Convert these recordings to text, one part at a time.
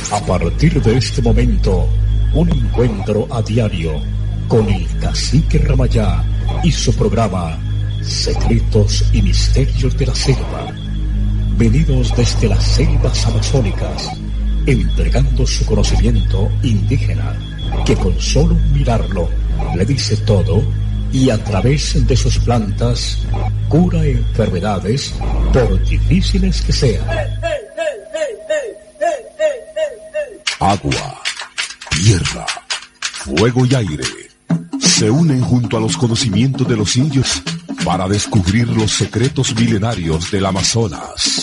A partir de este momento, un encuentro a diario con el Cacique Ramayá y su programa Secretos y Misterios de la Selva. Venidos desde las selvas amazónicas, entregando su conocimiento indígena, que con solo mirarlo le dice todo y a través de sus plantas cura enfermedades por difíciles que sean. Agua, tierra, fuego y aire se unen junto a los conocimientos de los indios para descubrir los secretos milenarios del Amazonas.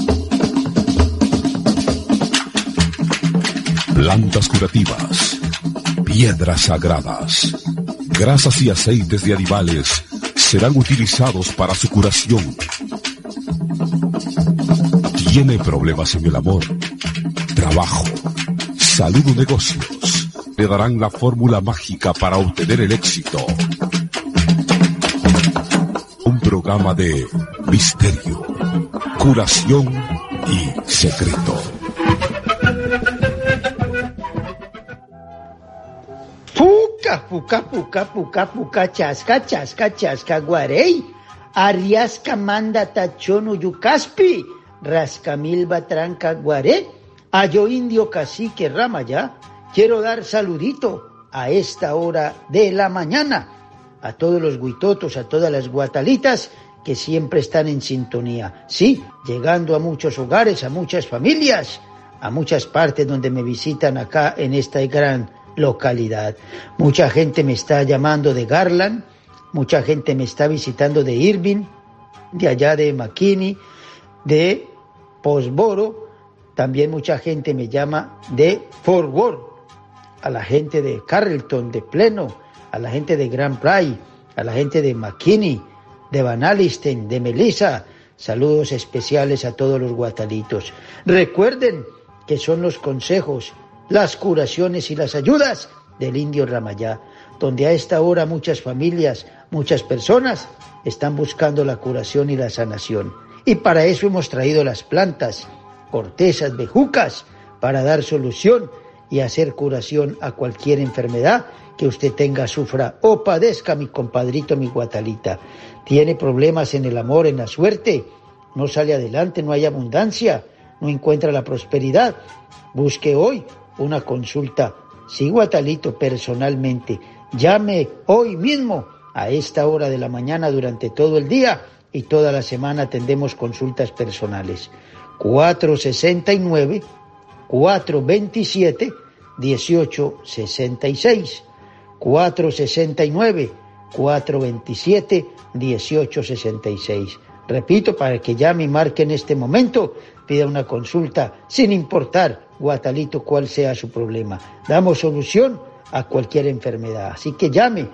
Plantas curativas, piedras sagradas, grasas y aceites de animales serán utilizados para su curación. ¿Tiene problemas en el amor, trabajo, salud o negocios? Le darán la fórmula mágica para obtener el éxito. Un programa de misterio, curación y secreto. Puca, chasca, guarey. Arriasca manda tachono yucaspi. Rascamilba tranca guaré. A yo indio Cacique Ramayá, quiero dar saludito a esta hora de la mañana a todos los guitotos, a todas las guatalitas que siempre están en sintonía. Sí, llegando a muchos hogares, a muchas familias, a muchas partes donde me visitan acá en esta gran localidad. Mucha gente me está llamando de Garland, mucha gente me está visitando de Irving, de allá de McKinney, de Posboro. También mucha gente me llama de Fort Worth, a la gente de Carrollton, de Pleno, a la gente de Grand Prairie, a la gente de McKinney, de Van Alstyne, de Melissa. Saludos especiales a todos los guatalitos. Recuerden que son los consejos, las curaciones y las ayudas del indio Ramayá, donde a esta hora muchas familias, muchas personas están buscando la curación y la sanación. Y para eso hemos traído las plantas, cortezas, bejucas, para dar solución y hacer curación a cualquier enfermedad que usted tenga, sufra o padezca, mi compadrito, mi guatalita. Tiene problemas en el amor, en la suerte, no sale adelante, no hay abundancia, no encuentra la prosperidad. Busque hoy una consulta, sí, guatalito, personalmente. Llame hoy mismo a esta hora de la mañana durante todo el día y toda la semana atendemos consultas personales. 469-427-1866. 469-427-1866. Repito, para que llame y marque en este momento, pida una consulta, sin importar, guatalito, cuál sea su problema. Damos solución a cualquier enfermedad. Así que llame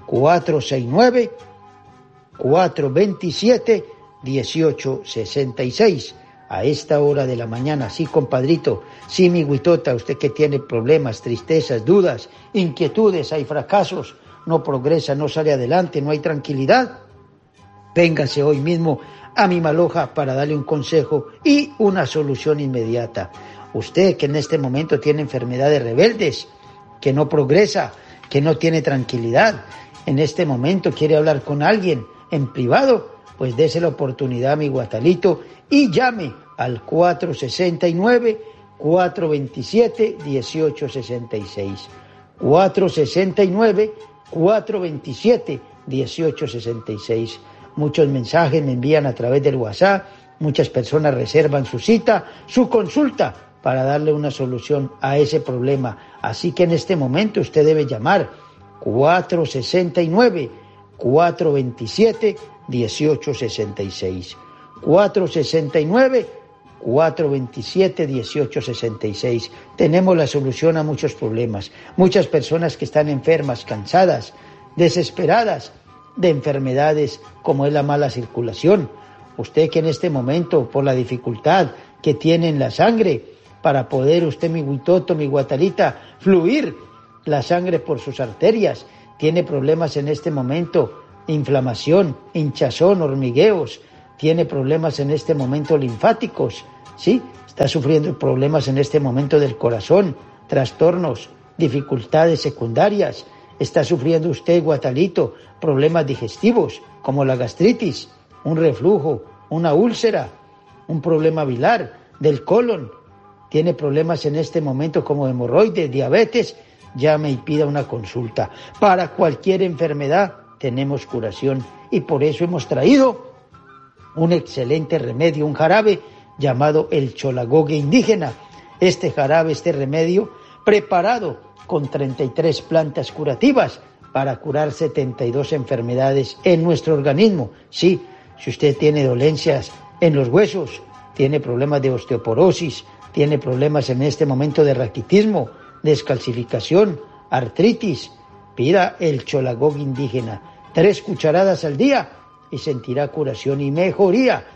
469-427-1866. A esta hora de la mañana. Sí, compadrito, sí, mi guitota, usted que tiene problemas, tristezas, dudas, inquietudes, hay fracasos, no progresa, no sale adelante, no hay tranquilidad, véngase hoy mismo a mi Maloja para darle un consejo y una solución inmediata. Usted que en este momento tiene enfermedades rebeldes, que no progresa, que no tiene tranquilidad, en este momento quiere hablar con alguien en privado, pues dése la oportunidad, mi guatalito, y llame al 469-427-1866. 469-427-1866. Muchos mensajes me envían a través del WhatsApp, muchas personas reservan su cita, su consulta, para darle una solución a ese problema. Así que en este momento usted debe llamar 469-427-1866. 469-427-1866. Tenemos la solución a muchos problemas. Muchas personas que están enfermas, cansadas, desesperadas de enfermedades como es la mala circulación. Usted que en este momento, por la dificultad que tiene en la sangre, para poder usted, mi guitoto, mi guatalita, fluir la sangre por sus arterias, tiene problemas en este momento, inflamación, hinchazón, hormigueos, tiene problemas en este momento linfáticos, ¿sí? Está sufriendo problemas en este momento del corazón, trastornos, dificultades secundarias. Está sufriendo usted, Guatalito, problemas digestivos como la gastritis, un reflujo, una úlcera, un problema biliar del colon. Tiene problemas en este momento como hemorroides, diabetes. Llame y pida una consulta. Para cualquier enfermedad tenemos curación y por eso hemos traído un excelente remedio, un jarabe llamado el cholagogue indígena. Este jarabe, este remedio, preparado con 33 plantas curativas para curar 72 enfermedades en nuestro organismo. Sí, si usted tiene dolencias en los huesos, tiene problemas de osteoporosis, tiene problemas en este momento de raquitismo, descalcificación, artritis, pida el cholagogue indígena. 3 cucharadas al día y sentirá curación y mejoría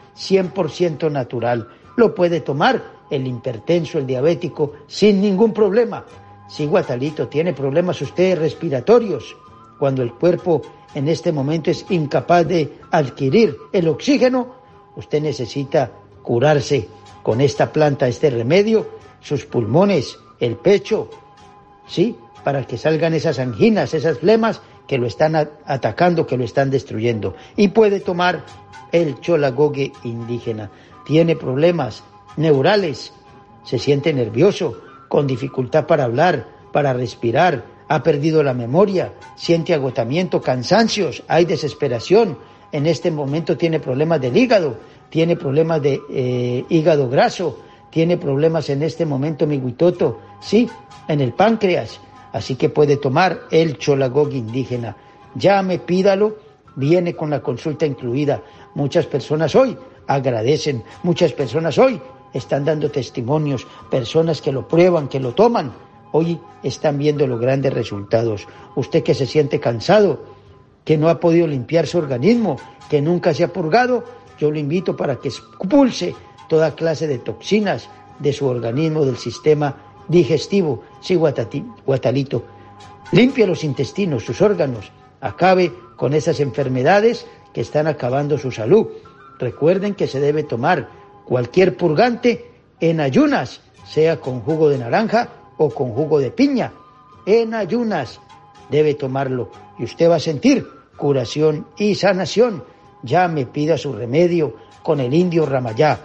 100% natural. Lo puede tomar el hipertenso, el diabético, sin ningún problema. Si Guatalito tiene problemas usted respiratorios, cuando el cuerpo en este momento es incapaz de adquirir el oxígeno, usted necesita curarse con esta planta, este remedio, sus pulmones, el pecho, ¿sí? Para que salgan esas anginas, esas flemas que lo están atacando, que lo están destruyendo. Y puede tomar el cholagogue indígena. Tiene problemas neurales, se siente nervioso, con dificultad para hablar, para respirar, ha perdido la memoria, siente agotamiento, cansancios, hay desesperación. En este momento tiene problemas del hígado, tiene problemas de hígado graso, tiene problemas en este momento, mi Huitoto, sí, en el páncreas. Así que puede tomar el cholagogue indígena. Llame, pídalo, viene con la consulta incluida. Muchas personas hoy agradecen, muchas personas hoy están dando testimonios, personas que lo prueban, que lo toman, hoy están viendo los grandes resultados. Usted que se siente cansado, que no ha podido limpiar su organismo, que nunca se ha purgado, yo lo invito para que expulse toda clase de toxinas de su organismo, del sistema digestivo. Sí, Guatalito, limpia los intestinos, sus órganos, acabe con esas enfermedades que están acabando su salud. Recuerden que se debe tomar cualquier purgante en ayunas, sea con jugo de naranja o con jugo de piña. En ayunas debe tomarlo y usted va a sentir curación y sanación. Llame, pida su remedio con el indio Ramayá,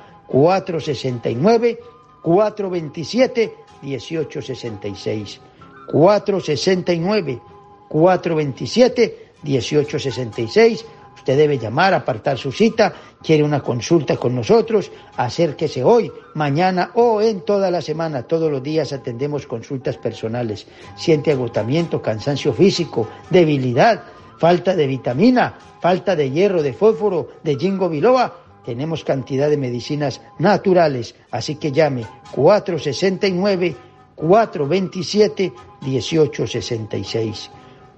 469-427-1866. 469-427-1866. Usted debe llamar, apartar su cita, quiere una consulta con nosotros, acérquese hoy, mañana o en toda la semana. Todos los días atendemos consultas personales. Siente agotamiento, cansancio físico, debilidad, falta de vitamina, falta de hierro, de fósforo, de ginkgo biloba. Tenemos cantidad de medicinas naturales, así que llame 469-427-1866.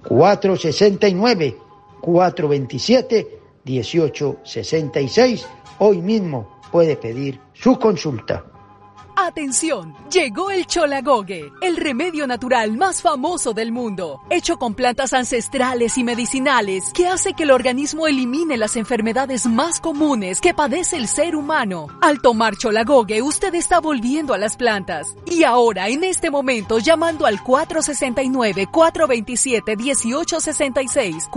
469-427-1866. Hoy mismo puede pedir su consulta. ¡Atención! Llegó el cholagogue, el remedio natural más famoso del mundo, hecho con plantas ancestrales y medicinales que hace que el organismo elimine las enfermedades más comunes que padece el ser humano. Al tomar cholagogue, usted está volviendo a las plantas. Y ahora, en este momento, llamando al 469-427-1866,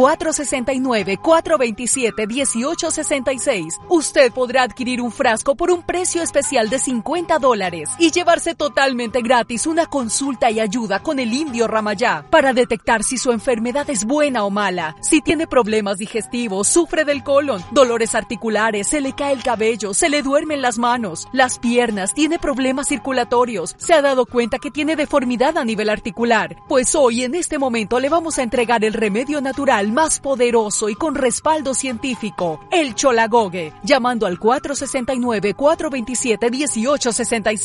469-427-1866, usted podrá adquirir un frasco por un precio especial de $50 y llevarse totalmente gratis una consulta y ayuda con el indio Ramayá para detectar si su enfermedad es buena o mala, si tiene problemas digestivos, sufre del colon, dolores articulares, se le cae el cabello, se le duermen las manos, las piernas, tiene problemas circulatorios, se ha dado cuenta que tiene deformidad a nivel articular. Pues hoy en este momento le vamos a entregar el remedio natural más poderoso y con respaldo científico, el cholagogue, llamando al 469-427-1866.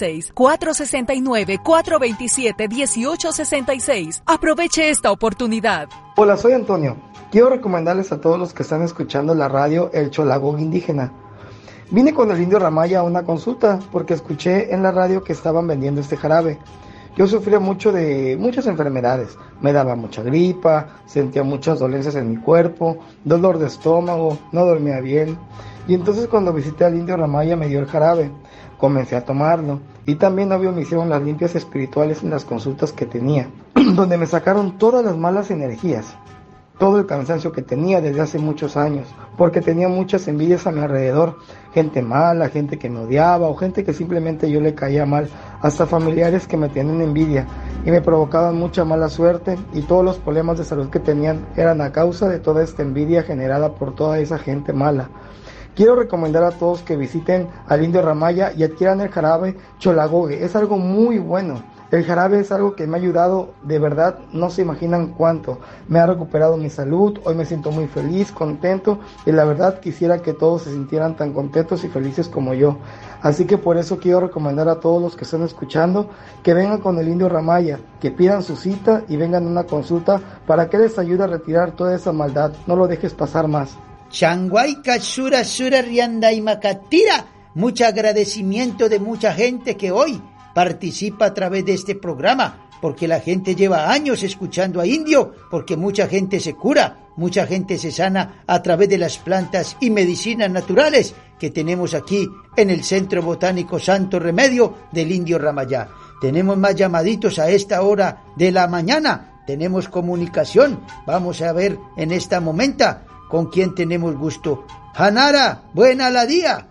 469-427-1866. Aproveche esta oportunidad. Hola, soy Antonio. Quiero recomendarles a todos los que están escuchando la radio el cholagogue indígena. Vine con el indio Ramaya a una consulta porque escuché en la radio que estaban vendiendo este jarabe. Yo sufría mucho de muchas enfermedades, me daba mucha gripa, sentía muchas dolencias en mi cuerpo, dolor de estómago, no dormía bien. Y entonces cuando visité al indio Ramaya me dio el jarabe, comencé a tomarlo y también obvio me hicieron las limpias espirituales en las consultas que tenía, donde me sacaron todas las malas energías, todo el cansancio que tenía desde hace muchos años, porque tenía muchas envidias a mi alrededor, gente mala, gente que me odiaba o gente que simplemente yo le caía mal, hasta familiares que me tenían envidia y me provocaban mucha mala suerte, y todos los problemas de salud que tenían eran a causa de toda esta envidia generada por toda esa gente mala. Quiero recomendar a todos que visiten al indio Ramaya y adquieran el jarabe Cholagogue, es algo muy bueno. El jarabe es algo que me ha ayudado, de verdad, no se imaginan cuánto. Me ha recuperado mi salud, hoy me siento muy feliz, contento, y la verdad quisiera que todos se sintieran tan contentos y felices como yo. Así que por eso quiero recomendar a todos los que están escuchando que vengan con el indio Ramaya, que pidan su cita y vengan a una consulta para que les ayude a retirar toda esa maldad. No lo dejes pasar más. Changuay Katsura Sura Rianda y Macatira. Mucho agradecimiento de mucha gente que hoy participa a través de este programa, porque la gente lleva años escuchando a Indio, porque mucha gente se cura, mucha gente se sana a través de las plantas y medicinas naturales que tenemos aquí en el Centro Botánico Santo Remedio del Indio Ramaya. Tenemos más llamaditos a esta hora de la mañana, tenemos comunicación, vamos a ver en esta momenta con quién tenemos gusto. Hanara, buena la día.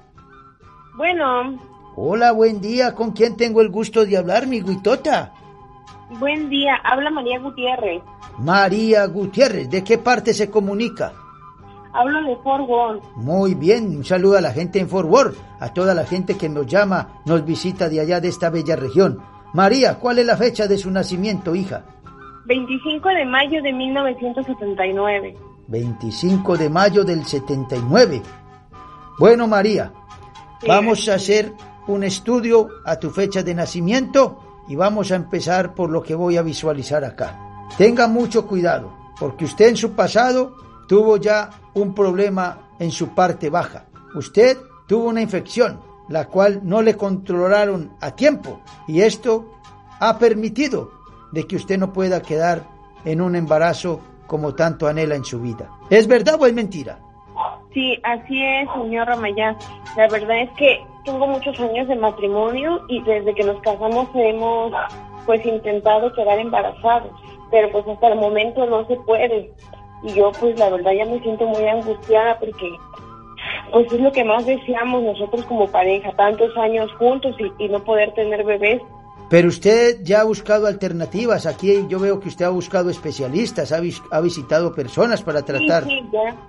Bueno. Hola, buen día. ¿Con quién tengo el gusto de hablar, mi guitota? Buen día, habla María Gutiérrez. María Gutiérrez, ¿de qué parte se comunica? Hablo de Fort Worth. Muy bien, un saludo a la gente en Fort Worth, a toda la gente que nos llama, nos visita de allá de esta bella región. María, ¿cuál es la fecha de su nacimiento, hija? 25 de mayo de 1979. 25 de mayo del 79. Bueno, María, sí, vamos a hacer un estudio a tu fecha de nacimiento y vamos a empezar por lo que voy a visualizar acá. Tenga mucho cuidado, porque usted en su pasado tuvo ya un problema en su parte baja. Usted tuvo una infección, la cual no le controlaron a tiempo, y esto ha permitido de que usted no pueda quedar en un embarazo como tanto anhela en su vida. ¿Es verdad o es mentira? Sí, así es, señor Ramaya. La verdad es que tengo muchos años de matrimonio y desde que nos casamos hemos pues intentado quedar embarazados, pero pues hasta el momento no se puede. Y yo pues la verdad ya me siento muy angustiada porque pues es lo que más deseamos nosotros como pareja, tantos años juntos y no poder tener bebés. Pero usted ya ha buscado alternativas. Aquí yo veo que usted ha buscado especialistas, ha visitado personas para tratar. Sí,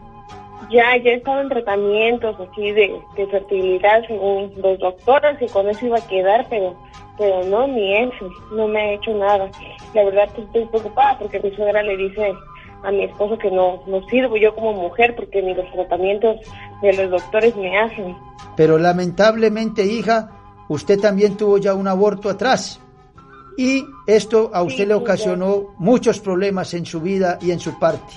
ya he estado en tratamientos aquí de fertilidad según los doctores y con eso iba a quedar, pero no, ni eso, no me ha hecho nada. La verdad que estoy preocupada porque mi suegra le dice a mi esposo que no sirvo yo como mujer porque ni los tratamientos de los doctores me hacen. Pero lamentablemente, hija, usted también tuvo ya un aborto atrás y esto a usted le ocasionó muchos problemas en su vida y en su parte.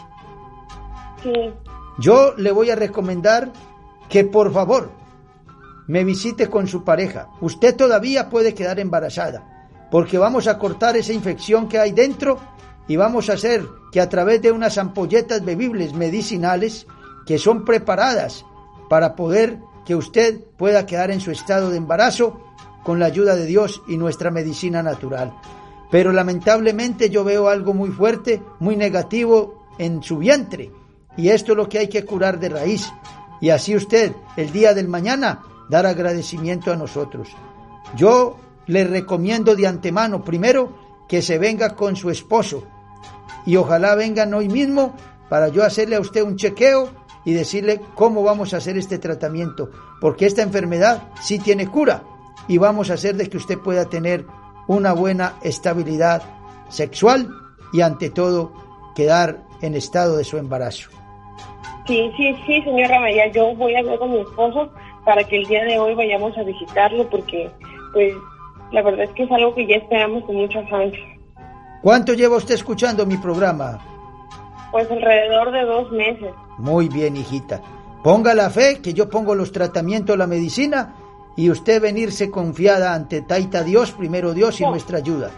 Sí. Yo le voy a recomendar que por favor me visite con su pareja. Usted todavía puede quedar embarazada porque vamos a cortar esa infección que hay dentro y vamos a hacer que a través de unas ampolletas bebibles medicinales que son preparadas para poder que usted pueda quedar en su estado de embarazo con la ayuda de Dios y nuestra medicina natural. Pero lamentablemente yo veo algo muy fuerte, muy negativo en su vientre. Y esto es lo que hay que curar de raíz. Y así usted, el día del mañana, dar agradecimiento a nosotros. Yo le recomiendo de antemano, primero, que se venga con su esposo. Y ojalá vengan hoy mismo para yo hacerle a usted un chequeo y decirle cómo vamos a hacer este tratamiento. Porque esta enfermedad sí tiene cura. Y vamos a hacer de que usted pueda tener una buena estabilidad sexual y ante todo quedar en estado de su embarazo. Sí, señor Ramaya, yo voy a hablar con mi esposo para que el día de hoy vayamos a visitarlo porque, pues, la verdad es que es algo que ya esperamos con mucha ansia. ¿Cuánto lleva usted escuchando mi programa? Pues alrededor de 2 meses. Muy bien, hijita. Ponga la fe que yo pongo los tratamientos, la medicina y usted venirse confiada ante Taita Dios, primero Dios y nuestra ayuda.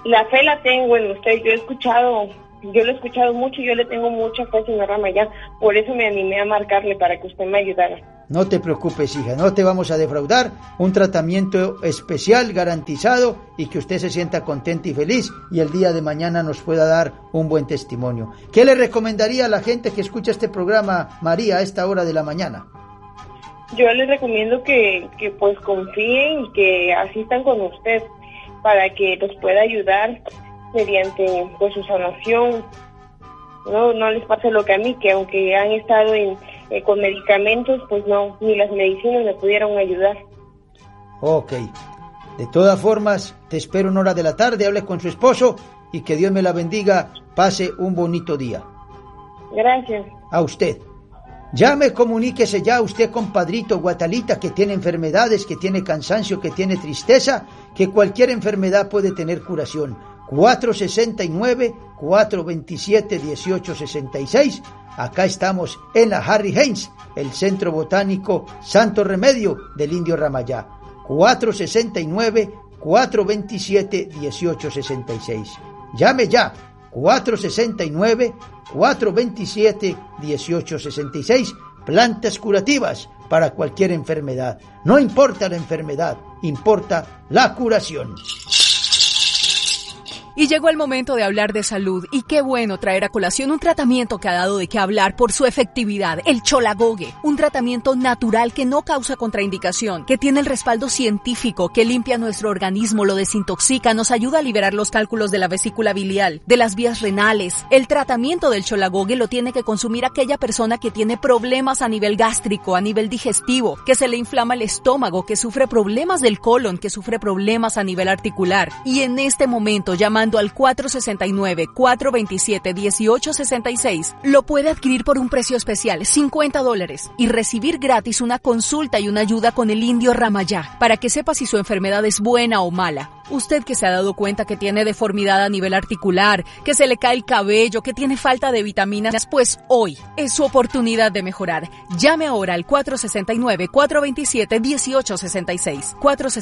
La fe la tengo en usted, yo lo he escuchado mucho, yo le tengo mucha fe, señor Ramayá, por eso me animé a marcarle para que usted me ayudara. No te preocupes, hija, no te vamos a defraudar, un tratamiento especial, garantizado, y que usted se sienta contenta y feliz, y el día de mañana nos pueda dar un buen testimonio. ¿Qué le recomendaría a la gente que escucha este programa, María, a esta hora de la mañana? Yo les recomiendo que pues confíen y que asistan con usted para que los pueda ayudar mediante pues su sanación. No les pase lo que a mí, que aunque han estado con medicamentos, pues no, ni las medicinas me pudieron ayudar. Ok. De todas formas, te espero en hora de la tarde, hable con su esposo y que Dios me la bendiga. Pase un bonito día. Gracias. A usted. Llame, comuníquese ya usted, compadrito, Guatalita, que tiene enfermedades, que tiene cansancio, que tiene tristeza, que cualquier enfermedad puede tener curación. 469-427-1866. Acá estamos en la Harry Heinz, el Centro Botánico Santo Remedio del Indio Ramayá. 469-427-1866. Llame ya. 469-427-1866. Plantas curativas para cualquier enfermedad. No importa la enfermedad, importa la curación. Y llegó el momento de hablar de salud, y qué bueno traer a colación un tratamiento que ha dado de qué hablar por su efectividad, el Cholagogue, un tratamiento natural que no causa contraindicación, que tiene el respaldo científico, que limpia nuestro organismo, lo desintoxica, nos ayuda a liberar los cálculos de la vesícula biliar, de las vías renales. El tratamiento del Cholagogue lo tiene que consumir aquella persona que tiene problemas a nivel gástrico, a nivel digestivo, que se le inflama el estómago, que sufre problemas del colon, que sufre problemas a nivel articular. Y en este momento, llamando al 469-427-1866, lo puede adquirir por un precio especial, $50, y recibir gratis una consulta y una ayuda con el Indio Ramayá, para que sepa si su enfermedad es buena o mala. Usted que se ha dado cuenta que tiene deformidad a nivel articular, que se le cae el cabello, que tiene falta de vitaminas, pues hoy es su oportunidad de mejorar. Llame ahora al 469-427-1866.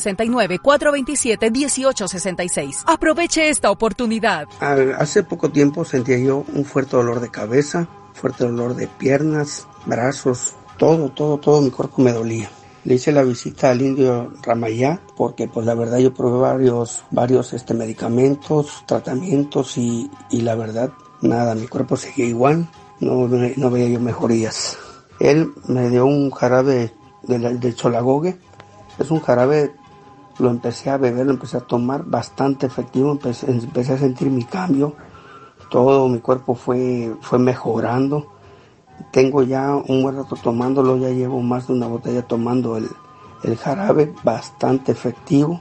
469-427-1866. Aproveche esta oportunidad. Hace poco tiempo sentía yo un fuerte dolor de cabeza, fuerte dolor de piernas, brazos, todo mi cuerpo me dolía. Le hice la visita al Indio Ramayá porque pues la verdad yo probé varios medicamentos, tratamientos y la verdad nada, mi cuerpo seguía igual, no veía yo mejorías. Él me dio un jarabe de Cholagogue, es un jarabe, lo empecé a beber, lo empecé a tomar, bastante efectivo, empecé a sentir mi cambio, todo mi cuerpo fue mejorando. Tengo ya un buen rato tomándolo, ya llevo más de una botella tomando el jarabe, bastante efectivo.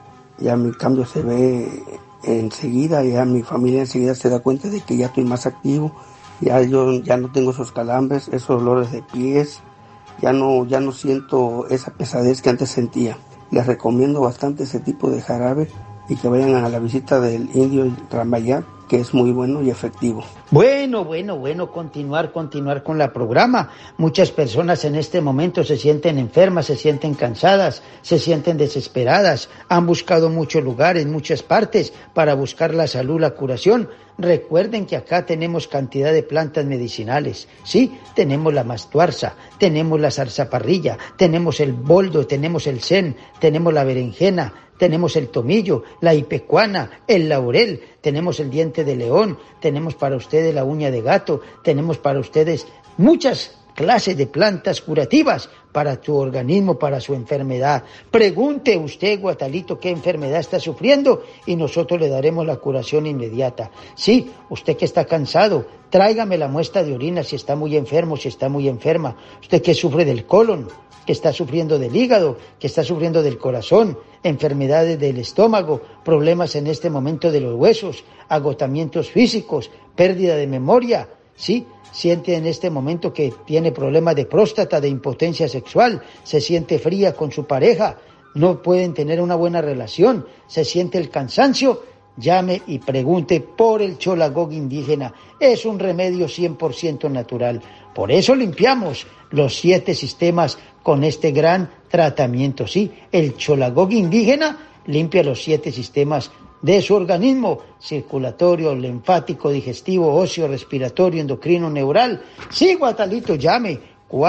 Ya mi cambio se ve enseguida, ya mi familia enseguida se da cuenta de que ya estoy más activo, ya no tengo esos calambres, esos dolores de pies, ya no siento esa pesadez que antes sentía. Les recomiendo bastante ese tipo de jarabe y que vayan a la visita del Indio Ramayá, que es muy bueno y efectivo. Bueno, continuar con la programa. Muchas personas en este momento se sienten enfermas, se sienten cansadas, se sienten desesperadas, han buscado muchos lugares, muchas partes para buscar la salud, la curación. Recuerden que acá tenemos cantidad de plantas medicinales, ¿sí? Tenemos la mastuarza, tenemos la zarzaparrilla, tenemos el boldo, tenemos el sen, tenemos la berenjena, tenemos el tomillo, la ipecuana, el laurel, tenemos el diente de león, tenemos para ustedes la uña de gato, tenemos para ustedes muchas clases de plantas curativas para tu organismo, para su enfermedad. Pregunte usted, Guatalito, qué enfermedad está sufriendo y nosotros le daremos la curación inmediata. Sí, usted que está cansado, tráigame la muestra de orina si está muy enfermo, si está muy enferma. Usted que sufre del colon, que está sufriendo del hígado, que está sufriendo del corazón, enfermedades del estómago, problemas en este momento de los huesos, agotamientos físicos, pérdida de memoria, ¿sí? Siente en este momento que tiene problemas de próstata, de impotencia sexual, se siente fría con su pareja, no pueden tener una buena relación, se siente el cansancio, llame y pregunte por el Cholagogue indígena. Es un remedio 100% natural. Por eso limpiamos los 7 sistemas con este gran tratamiento. Sí, el Cholagogue indígena limpia los 7 sistemas de su organismo, circulatorio, linfático, digestivo, óseo, respiratorio, endocrino, neural. Sí, Guatalito, llame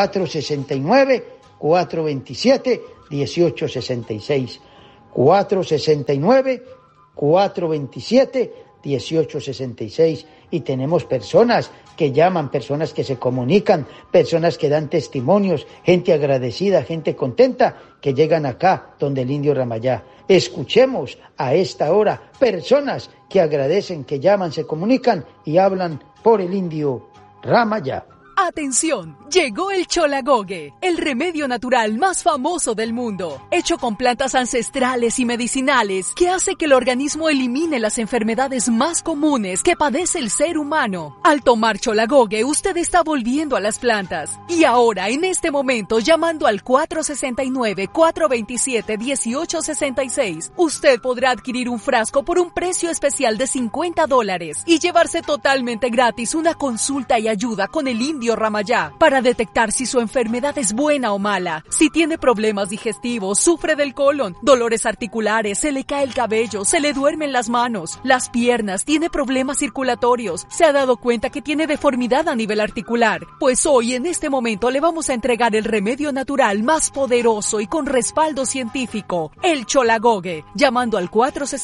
469-427-1866. 469-427-1866. Y tenemos personas que llaman, personas que se comunican, personas que dan testimonios, gente agradecida, gente contenta, que llegan acá donde el Indio Ramayá. Escuchemos a esta hora personas que agradecen, que llaman, se comunican y hablan por el Indio Ramayá. ¡Atención! Llegó el Cholagogue, el remedio natural más famoso del mundo, hecho con plantas ancestrales y medicinales que hace que el organismo elimine las enfermedades más comunes que padece el ser humano. Al tomar Cholagogue, usted está volviendo a las plantas. Y ahora, en este momento, llamando al 469-427-1866, usted podrá adquirir un frasco por un precio especial de $50 y llevarse totalmente gratis una consulta y ayuda con el Indio Ramayá para detectar si su enfermedad es buena o mala. Si tiene problemas digestivos, sufre del colon, dolores articulares, se le cae el cabello, se le duermen las manos, las piernas, tiene problemas circulatorios, se ha dado cuenta que tiene deformidad a nivel articular. Pues hoy, en este momento, le vamos a entregar el remedio natural más poderoso y con respaldo científico, el Cholagogue, llamando al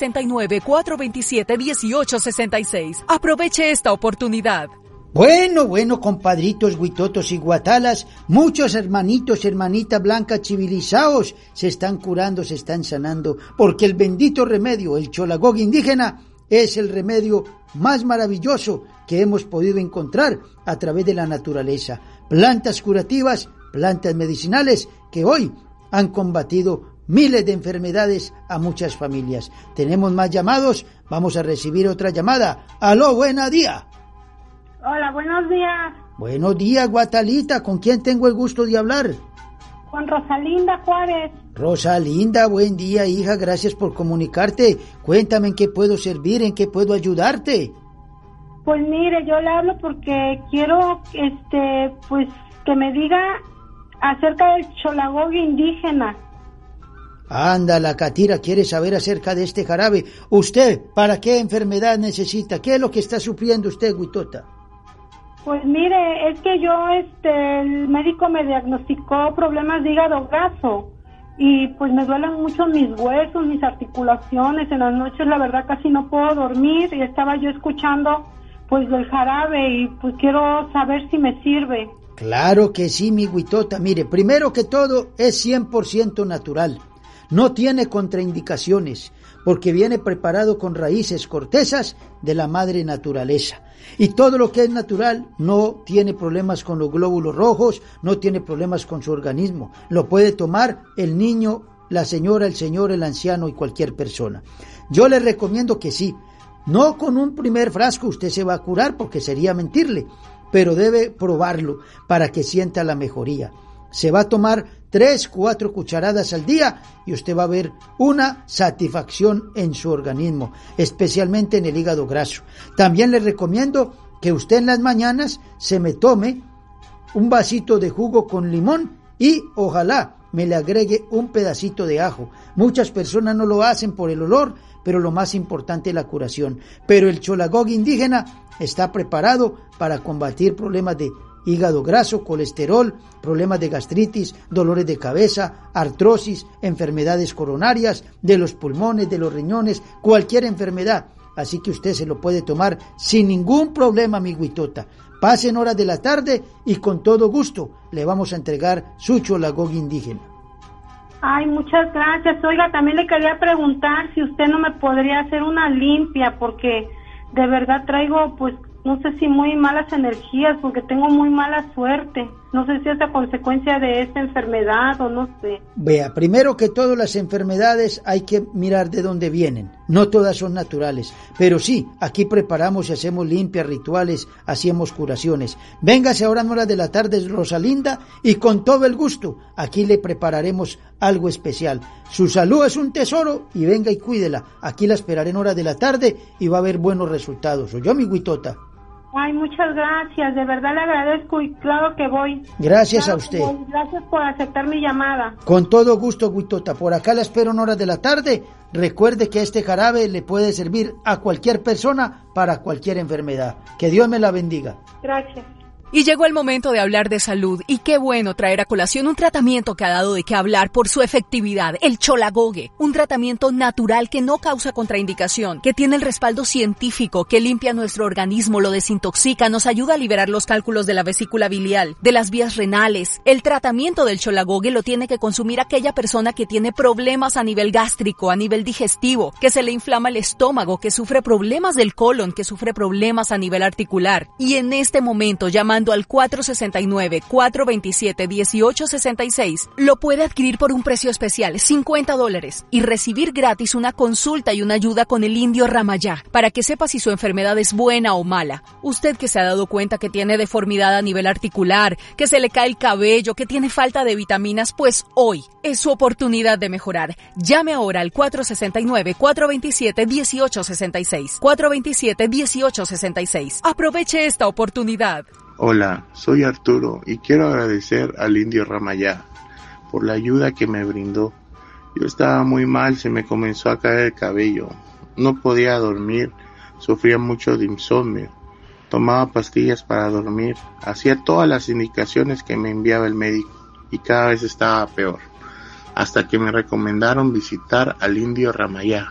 469-427-1866. Aproveche esta oportunidad. Bueno, compadritos, guitotos y guatalas, muchos hermanitos, hermanitas blancas civilizados se están curando, se están sanando, porque el bendito remedio, el Cholagogue indígena, es el remedio más maravilloso que hemos podido encontrar a través de la naturaleza. Plantas curativas, plantas medicinales que hoy han combatido miles de enfermedades a muchas familias. Tenemos más llamados, vamos a recibir otra llamada. ¡Aló, buena día! Hola, buenos días. Buenos días, Guatalita. ¿Con quién tengo el gusto de hablar? Con Rosalinda Juárez. Rosalinda, buen día, hija. Gracias por comunicarte. Cuéntame en qué puedo servir, en qué puedo ayudarte. Pues mire, yo le hablo porque quiero, pues, que me diga acerca del Cholagogue indígena. Anda, la Catira quiere saber acerca de este jarabe. ¿Usted para qué enfermedad necesita? ¿Qué es lo que está sufriendo usted, Guitota? Pues mire, es que yo, el médico me diagnosticó problemas de hígado graso y pues me duelen mucho mis huesos, mis articulaciones. En las noches la verdad casi no puedo dormir y estaba yo escuchando pues del jarabe y pues quiero saber si me sirve. Claro que sí, mi Guitota. Mire, primero que todo es 100% natural. No tiene contraindicaciones porque viene preparado con raíces, cortezas de la madre naturaleza. Y todo lo que es natural no tiene problemas con los glóbulos rojos, no tiene problemas con su organismo. Lo puede tomar el niño, la señora, el señor, el anciano y cualquier persona. Yo le recomiendo que sí. No con un primer frasco usted se va a curar porque sería mentirle, pero debe probarlo para que sienta la mejoría. Se va a tomar 3-4 cucharadas al día y usted va a ver una satisfacción en su organismo, especialmente en el hígado graso. También le recomiendo que usted en las mañanas se me tome un vasito de jugo con limón y ojalá me le agregue un pedacito de ajo. Muchas personas no lo hacen por el olor, pero lo más importante es la curación. Pero el Cholagogue indígena está preparado para combatir problemas de hígado graso, colesterol, problemas de gastritis, dolores de cabeza, artrosis, enfermedades coronarias, de los pulmones, de los riñones, cualquier enfermedad. Así que usted se lo puede tomar sin ningún problema, mi Guitota. Pase en horas de la tarde y con todo gusto le vamos a entregar su Cholagogue indígena. Ay, muchas gracias. Oiga, también le quería preguntar si usted no me podría hacer una limpia, porque de verdad traigo, pues, no sé si muy malas energías, porque tengo muy mala suerte. No sé si es a consecuencia de esta enfermedad o no sé. Vea, primero que todo las enfermedades hay que mirar de dónde vienen. No todas son naturales, pero sí, aquí preparamos y hacemos limpias, rituales, hacemos curaciones. Véngase ahora en horas de la tarde, Rosalinda, y con todo el gusto, aquí le prepararemos algo especial. Su salud es un tesoro y venga y cuídela. Aquí la esperaré en horas de la tarde y va a haber buenos resultados. ¿Oyó, mi Guitota? Ay, muchas gracias, de verdad le agradezco y claro que voy. Gracias Claro a usted. que voy. Gracias por aceptar mi llamada. Con todo gusto, Huitota. Por acá la espero en horas de la tarde. Recuerde que este jarabe le puede servir a cualquier persona para cualquier enfermedad. Que Dios me la bendiga. Gracias. Y llegó el momento de hablar de salud, y qué bueno traer a colación un tratamiento que ha dado de qué hablar por su efectividad, el Cholagogue, un tratamiento natural que no causa contraindicación, que tiene el respaldo científico, que limpia nuestro organismo, lo desintoxica, nos ayuda a liberar los cálculos de la vesícula biliar, de las vías renales. El tratamiento del Cholagogue lo tiene que consumir aquella persona que tiene problemas a nivel gástrico, a nivel digestivo, que se le inflama el estómago, que sufre problemas del colon, que sufre problemas a nivel articular. Y en este momento, llamando al 469-427-1866, lo puede adquirir por un precio especial, $50, y recibir gratis una consulta y una ayuda con el indio Ramayá, para que sepa si su enfermedad es buena o mala. Usted que se ha dado cuenta que tiene deformidad a nivel articular, que se le cae el cabello, que tiene falta de vitaminas, pues hoy es su oportunidad de mejorar. Llame ahora al 469-427-1866. 427-1866. Aproveche esta oportunidad. Hola, soy Arturo y quiero agradecer al indio Ramayá por la ayuda que me brindó. Yo estaba muy mal, se me comenzó a caer el cabello, no podía dormir, sufría mucho de insomnio, tomaba pastillas para dormir, hacía todas las indicaciones que me enviaba el médico y cada vez estaba peor, hasta que me recomendaron visitar al indio Ramayá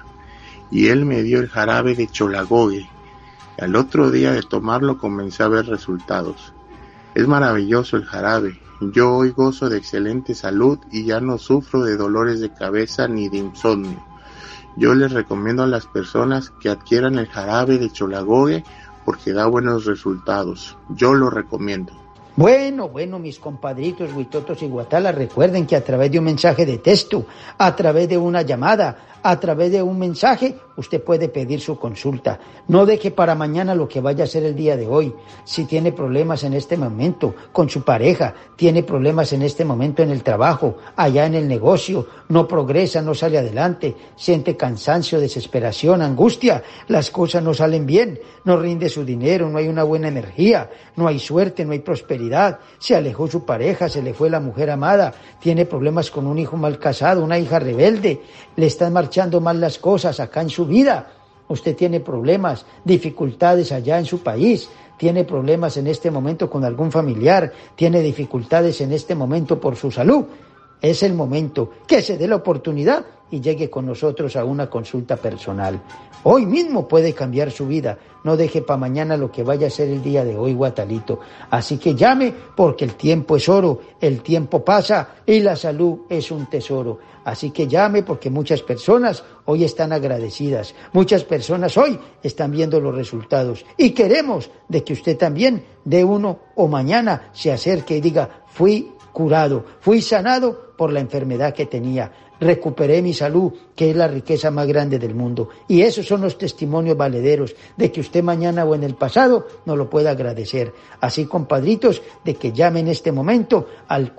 y él me dio el jarabe de Cholagogue. Al otro día de tomarlo comencé a ver resultados. Es maravilloso el jarabe. Yo hoy gozo de excelente salud y ya no sufro de dolores de cabeza ni de insomnio. Yo les recomiendo a las personas que adquieran el jarabe de Cholagogue porque da buenos resultados. Yo lo recomiendo. Bueno, mis compadritos, huitotos y guatalas, recuerden que a través de un mensaje de texto, a través de una llamada, a través de un mensaje, usted puede pedir su consulta. No deje para mañana lo que vaya a hacer el día de hoy. Si tiene problemas en este momento con su pareja, tiene problemas en este momento en el trabajo, allá en el negocio, no progresa, no sale adelante, siente cansancio, desesperación, angustia, las cosas no salen bien, no rinde su dinero, no hay una buena energía, no hay suerte, no hay prosperidad, se alejó su pareja, se le fue la mujer amada, tiene problemas con un hijo mal casado, una hija rebelde, le están marchando mal las cosas acá en su vida, usted tiene problemas, dificultades allá en su país, tiene problemas en este momento con algún familiar, tiene dificultades en este momento por su salud, es el momento que se dé la oportunidad y llegue con nosotros a una consulta personal. Hoy mismo puede cambiar su vida. No deje para mañana lo que vaya a ser el día de hoy, guatalito. Así que llame porque el tiempo es oro, el tiempo pasa y la salud es un tesoro. Así que llame porque muchas personas hoy están agradecidas. Muchas personas hoy están viendo los resultados. Y queremos de que usted también de uno o mañana se acerque y diga, fui curado, fui sanado por la enfermedad que tenía. Recuperé mi salud, que es la riqueza más grande del mundo. Y esos son los testimonios valederos de que usted mañana o en el pasado nos lo pueda agradecer. Así, compadritos, de que llame en este momento al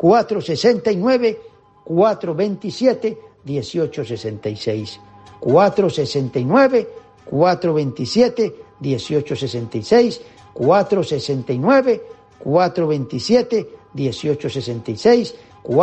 469-427-1866. 469-427-1866. 469-427-1866.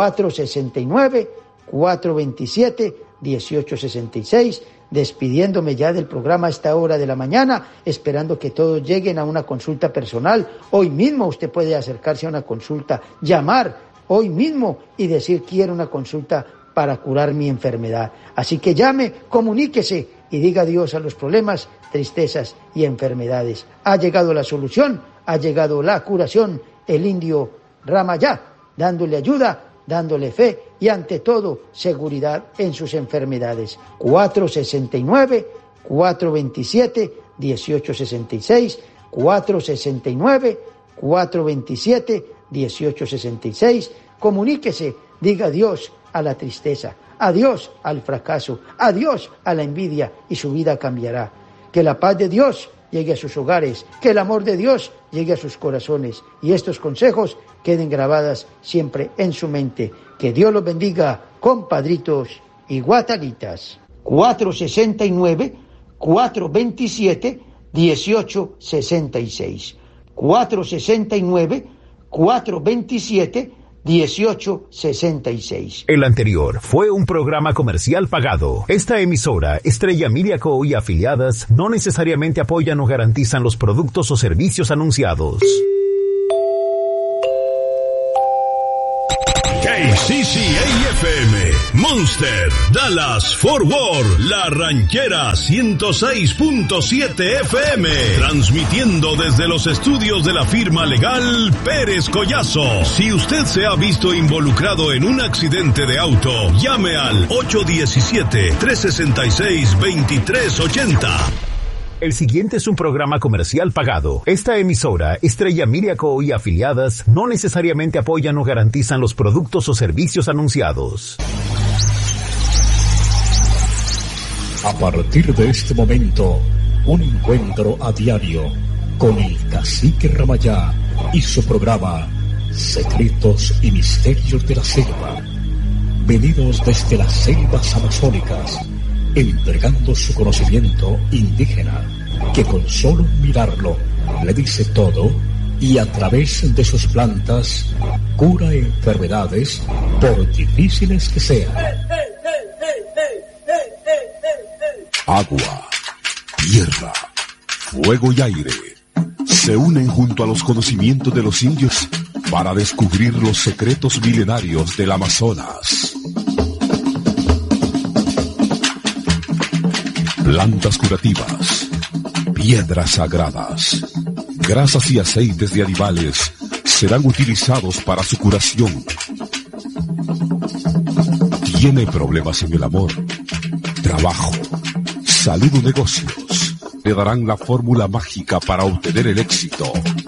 469-427-1866, despidiéndome ya del programa a esta hora de la mañana, esperando que todos lleguen a una consulta personal. Hoy mismo usted puede acercarse a una consulta, llamar hoy mismo y decir quiero una consulta para curar mi enfermedad. Así que llame, comuníquese y diga adiós a los problemas, tristezas y enfermedades. Ha llegado la solución, ha llegado la curación, el indio Ramayá, dándole ayuda, dándole fe y ante todo seguridad en sus enfermedades. 469-427-1866, 469-427-1866. Comuníquese, diga adiós a la tristeza, adiós al fracaso, adiós a la envidia y su vida cambiará. Que la paz de Dios llegue a sus hogares, que el amor de Dios llegue a sus corazones y estos consejos queden grabadas siempre en su mente. Que Dios los bendiga, compadritos y guatalitas. 469-427-1866. 469-427-1866. El anterior fue un programa comercial pagado. Esta emisora, Estrella Media Co. y afiliadas, no necesariamente apoyan o garantizan los productos o servicios anunciados. KCCA-FM, Monster, Dallas, Fort Worth, La Ranchera 106.7 FM, transmitiendo desde los estudios de la firma legal Pérez Collazo. Si usted se ha visto involucrado en un accidente de auto, llame al 817-366-2380. El siguiente es un programa comercial pagado. Esta emisora, Estrella Media Co. y afiliadas, no necesariamente apoyan o garantizan los productos o servicios anunciados. A partir de este momento, un encuentro a diario con el Cacique Ramayá y su programa Secretos y Misterios de la Selva. Venidos desde las selvas amazónicas, entregando su conocimiento indígena, que con solo mirarlo le dice todo y a través de sus plantas cura enfermedades por difíciles que sean. Agua, tierra, fuego y aire se unen junto a los conocimientos de los indios para descubrir los secretos milenarios del Amazonas. Plantas curativas, piedras sagradas, grasas y aceites de animales serán utilizados para su curación. ¿Tiene problemas en el amor, trabajo, salud o negocios? Le darán la fórmula mágica para obtener el éxito.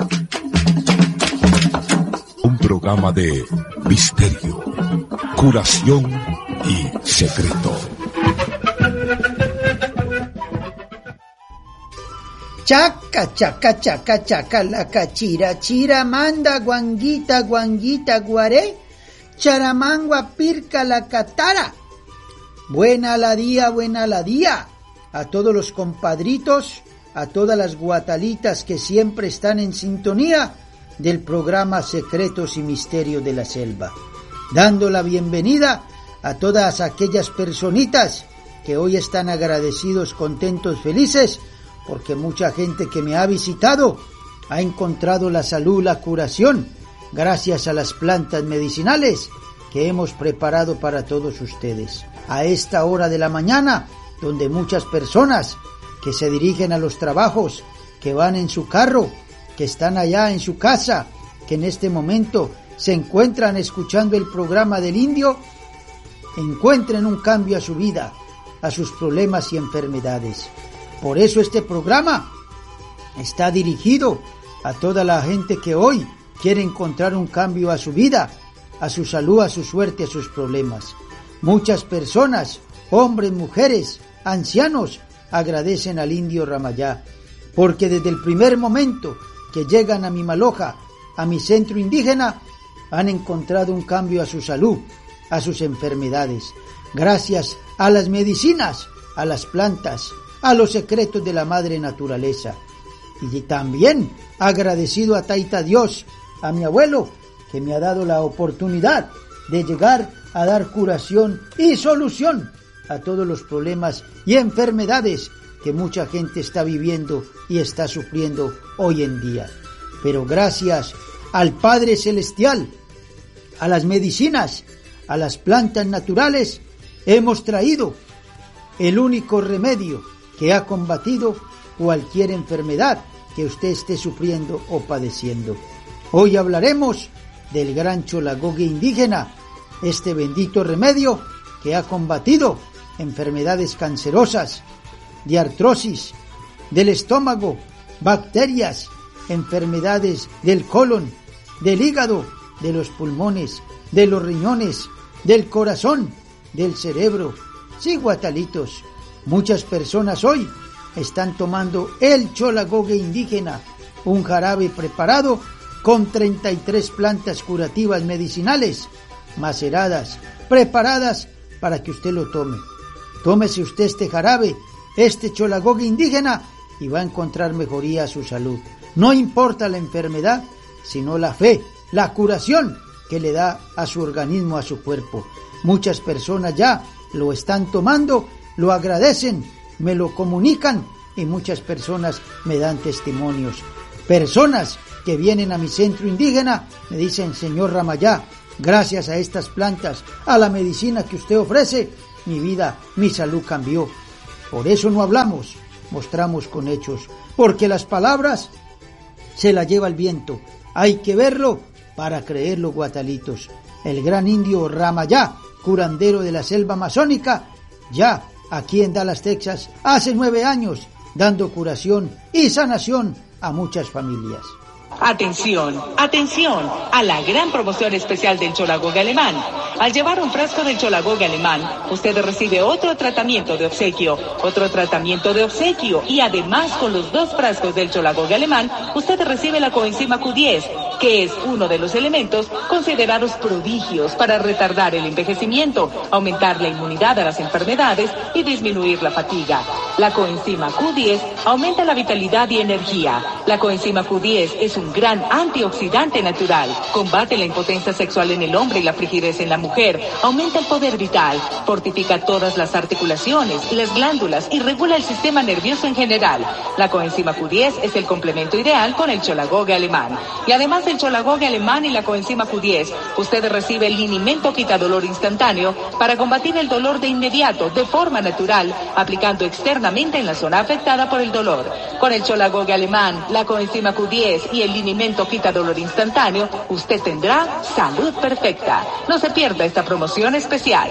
Un programa de misterio, curación y secreto. Chaca, chaca, chaca, chaca, la cachira, chira, manda, guanguita, guanguita, guaré, charamangua, pirca, la catara. Buena la día, a todos los compadritos, a todas las guatalitas que siempre están en sintonía del programa Secretos y Misterios de la Selva. Dando la bienvenida a todas aquellas personitas que hoy están agradecidos, contentos, felices, porque mucha gente que me ha visitado ha encontrado la salud, la curación, gracias a las plantas medicinales que hemos preparado para todos ustedes. A esta hora de la mañana, donde muchas personas que se dirigen a los trabajos, que van en su carro, que están allá en su casa, que en este momento se encuentran escuchando el programa del Indio, encuentren un cambio a su vida, a sus problemas y enfermedades. Por eso este programa está dirigido a toda la gente que hoy quiere encontrar un cambio a su vida, a su salud, a su suerte, a sus problemas. Muchas personas, hombres, mujeres, ancianos, agradecen al Indio Ramayá, porque desde el primer momento que llegan a mi Maloja, a mi centro indígena, han encontrado un cambio a su salud, a sus enfermedades, gracias a las medicinas, a las plantas, a los secretos de la madre naturaleza. Y también agradecido a Taita Dios, a mi abuelo, que me ha dado la oportunidad de llegar a dar curación y solución a todos los problemas y enfermedades que mucha gente está viviendo y está sufriendo hoy en día. Pero gracias al Padre Celestial, a las medicinas, a las plantas naturales, hemos traído el único remedio que ha combatido cualquier enfermedad que usted esté sufriendo o padeciendo. Hoy hablaremos del gran cholagogue indígena, este bendito remedio que ha combatido enfermedades cancerosas, de artrosis, del estómago, bacterias, enfermedades del colon, del hígado, de los pulmones, de los riñones, del corazón, del cerebro. Sí, guatalitos, muchas personas hoy están tomando el cholagogue indígena, un jarabe preparado con 33 plantas curativas medicinales, maceradas, preparadas para que usted lo tome. Tómese usted este jarabe, este cholagogue indígena, y va a encontrar mejoría a su salud. No importa la enfermedad, sino la fe, la curación que le da a su organismo, a su cuerpo. Muchas personas ya lo están tomando, lo agradecen, me lo comunican y muchas personas me dan testimonios. Personas que vienen a mi centro indígena me dicen: señor Ramayá, gracias a estas plantas, a la medicina que usted ofrece, mi vida, mi salud cambió. Por eso no hablamos, mostramos con hechos, porque las palabras se las lleva el viento. Hay que verlo para creerlo, guatalitos. El gran indio Ramayá, curandero de la selva amazónica, ya aquí en Dallas, Texas, hace 9 años, dando curación y sanación a muchas familias. Atención, atención a la gran promoción especial del Cholagogue alemán. Al llevar un frasco del Cholagogue alemán, usted recibe otro tratamiento de obsequio, y además con los 2 frascos del Cholagogue alemán, usted recibe la coenzima Q10, que es uno de los elementos considerados prodigios para retardar el envejecimiento, aumentar la inmunidad a las enfermedades y disminuir la fatiga. La coenzima Q10 aumenta la vitalidad y energía. La coenzima Q10 es un gran antioxidante natural, combate la impotencia sexual en el hombre y la frigidez en la mujer, aumenta el poder vital, fortifica todas las articulaciones y las glándulas y regula el sistema nervioso en general. La coenzima Q10 es el complemento ideal con el Cholagogue alemán. Y además del Cholagogue alemán y la coenzima Q10, usted recibe el linimento quitadolor instantáneo para combatir el dolor de inmediato, de forma natural, aplicando externamente en la zona afectada por el dolor. Con el Cholagogue alemán, la coenzima Q10 y el linimento quita dolor instantáneo, usted tendrá salud perfecta. No se pierda esta promoción especial.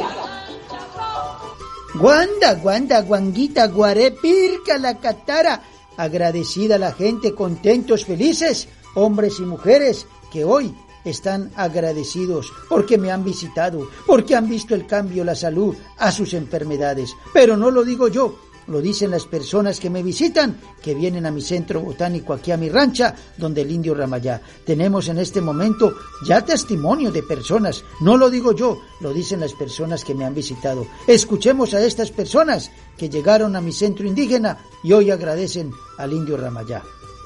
Guanda, guanguita, guaré, pirca, la catara. Agradecida la gente, contentos, felices, hombres y mujeres que hoy están agradecidos porque me han visitado, porque han visto el cambio, la salud a sus enfermedades. Pero no lo digo yo, lo dicen las personas que me visitan, que vienen a mi centro botánico, aquí a mi rancha, donde el indio Ramayá. Tenemos en este momento ya testimonio de personas, no lo digo yo, lo dicen las personas que me han visitado. Escuchemos a estas personas que llegaron a mi centro indígena y hoy agradecen al indio Ramayá.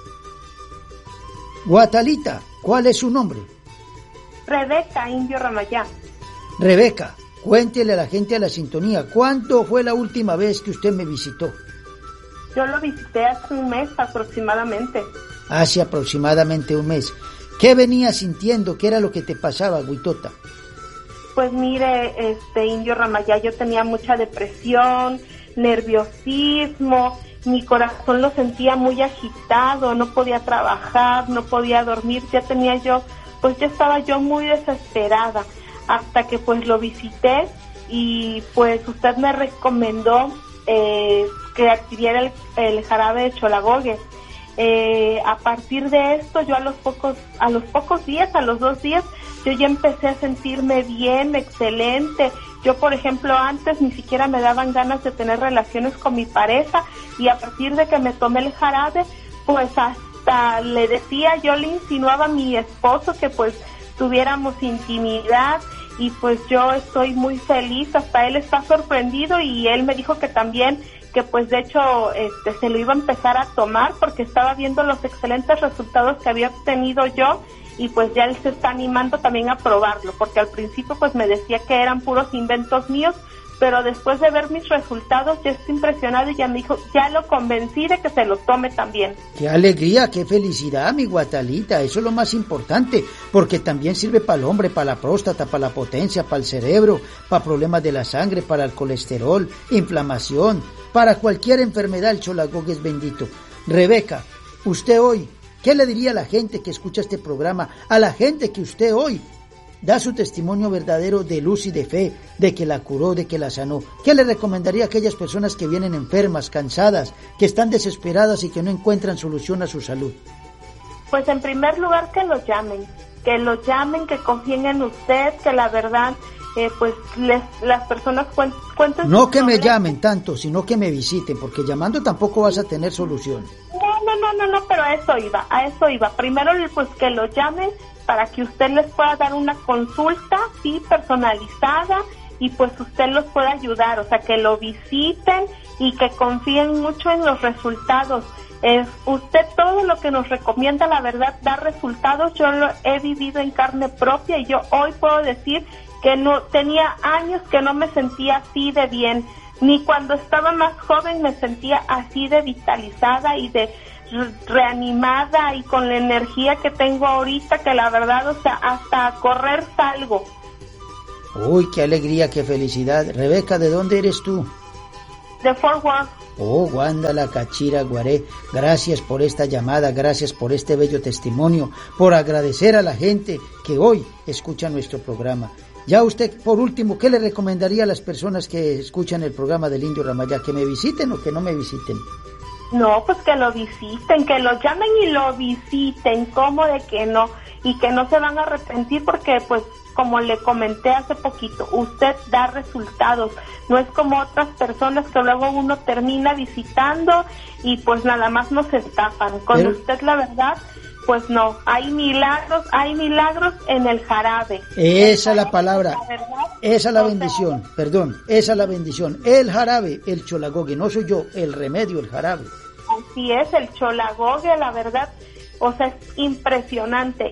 Guatalita, ¿cuál es su nombre? Rebeca, indio Ramayá. Rebeca, cuéntele a la gente a la sintonía, ¿cuándo fue la última vez que usted me visitó? Yo lo visité hace un mes aproximadamente. Hace aproximadamente un mes. ¿Qué venía sintiendo? ¿Qué era lo que te pasaba, Huitota? Pues mire, indio Ramayá, yo tenía mucha depresión, nerviosismo, mi corazón lo sentía muy agitado, no podía trabajar, no podía dormir, ya estaba yo muy desesperada, hasta que pues lo visité y pues usted me recomendó que adquiriera el jarabe de Cholagogue. A partir de esto, yo a los 2 días, yo ya empecé a sentirme bien, excelente. Yo, por ejemplo, antes ni siquiera me daban ganas de tener relaciones con mi pareja, y a partir de que me tomé el jarabe, pues hasta yo le insinuaba a mi esposo que pues tuviéramos intimidad, y pues yo estoy muy feliz, hasta él está sorprendido, y él me dijo que también, que pues de hecho se lo iba a empezar a tomar porque estaba viendo los excelentes resultados que había obtenido yo, y pues ya él se está animando también a probarlo, porque al principio pues me decía que eran puros inventos míos, pero después de ver mis resultados ya estoy impresionado y ya me dijo, ya lo convencí de que se lo tome también. ¡Qué alegría, qué felicidad, mi Guatalita! Eso es lo más importante, porque también sirve para el hombre, para la próstata, para la potencia, para el cerebro, para problemas de la sangre, para el colesterol, inflamación, para cualquier enfermedad. El Cholagogue es bendito. Rebeca, usted hoy, ¿qué le diría a la gente que escucha este programa, a la gente que usted hoy da su testimonio verdadero de luz y de fe, de que la curó, de que la sanó? ¿Qué le recomendaría a aquellas personas que vienen enfermas, cansadas, que están desesperadas y que no encuentran solución a su salud? Pues en primer lugar que lo llamen, que confíen en usted, que la verdad, pues las personas cuenten. No que me llamen tanto, sino que me visiten, porque llamando tampoco vas a tener solución. No, pero a eso iba. Primero, pues que lo llamen para que usted les pueda dar una consulta, sí, personalizada, y pues usted los pueda ayudar, o sea, que lo visiten, y que confíen mucho en los resultados. Usted todo lo que nos recomienda, la verdad, da resultados. Yo lo he vivido en carne propia y yo hoy puedo decir que no tenía años que no me sentía así de bien, ni cuando estaba más joven me sentía así de vitalizada y de reanimada y con la energía que tengo ahorita, que la verdad, o sea, hasta a correr salgo. Uy, qué alegría, qué felicidad. Rebeca, ¿de dónde eres tú? De Fort Worth. Oh, Wanda La Cachira Guaré, gracias por esta llamada, gracias por este bello testimonio, por agradecer a la gente que hoy escucha nuestro programa. Ya usted, por último, ¿qué le recomendaría a las personas que escuchan el programa del Indio Ramayá? ¿Que me visiten o que no me visiten? No, pues que lo visiten, que lo llamen y lo visiten, ¿cómo de que no? Y que no se van a arrepentir porque, pues, como le comenté hace poquito, usted da resultados, no es como otras personas que luego uno termina visitando y pues nada más nos estafan. Con usted, la verdad, pues no, hay milagros en el jarabe. Esa es la palabra, esa es la bendición, esa es la bendición. El jarabe, el cholagogue, no soy yo, el remedio, el jarabe. Así es, el cholagogue, la verdad. O sea, es impresionante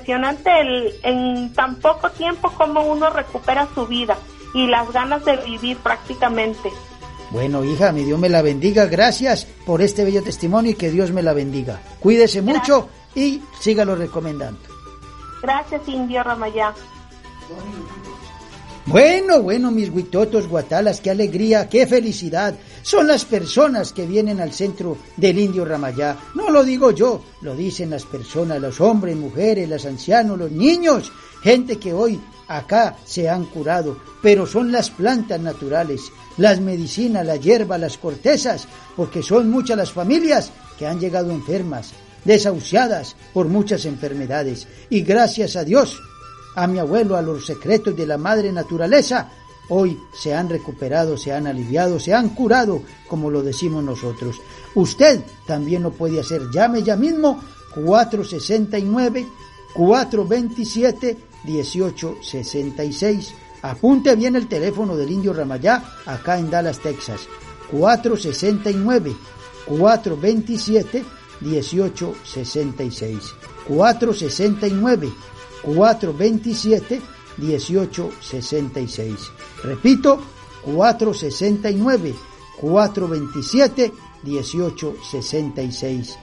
en tan poco tiempo como uno recupera su vida y las ganas de vivir prácticamente. Bueno, hija, mi Dios me la bendiga, gracias por este bello testimonio y que Dios me la bendiga. Cuídese mucho y sígalo recomendando. Gracias, Indio Ramayá. Bueno, mis huitotos, guatalas, qué alegría, qué felicidad. Son las personas que vienen al centro del Indio Ramayá. No lo digo yo, lo dicen las personas, los hombres, mujeres, los ancianos, los niños, gente que hoy acá se han curado. Pero son las plantas naturales, las medicinas, la hierba, las cortezas, porque son muchas las familias que han llegado enfermas, desahuciadas por muchas enfermedades. Y gracias a Dios, a mi abuelo, a los secretos de la madre naturaleza, hoy se han recuperado, se han aliviado, se han curado, como lo decimos nosotros. Usted también lo puede hacer. Llame ya mismo 469-427-1866. Apunte bien el teléfono del Indio Ramayá, acá en Dallas, Texas. 469-427-1866. 469-427-1866. Repito, 469-427-1866.